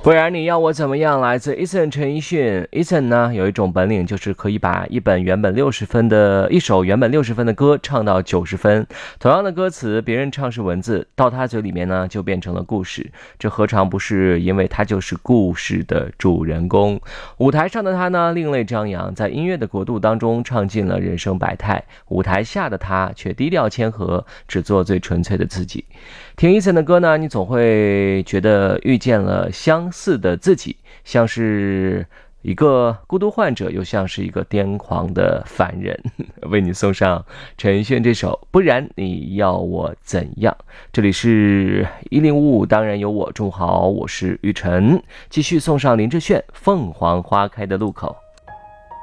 不然你要我怎么样？来自 Eason 陈奕迅。Eason 呢有一种本领，就是可以把一首原本60分的歌唱到90分。同样的歌词，别人唱是文字，到他嘴里面呢就变成了故事。这何尝不是因为他就是故事的主人公？舞台上的他呢另类张扬，在音乐的国度当中唱尽了人生百态。舞台下的他却低调谦和，只做最纯粹的自己。听 Eason 的歌呢，你总会觉得遇见了相似的自己，像是一个孤独患者，又像是一个癫狂的凡人。为你送上陈奕迅这首《不然你要我怎样》。这里是1055，当然有我，中午好，我是玉晨。继续送上林志炫《凤凰花开的路口》。